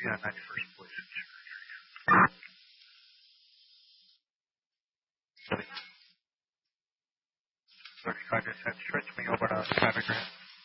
Yeah, 91st position. 35 stretch me over to Savagrant.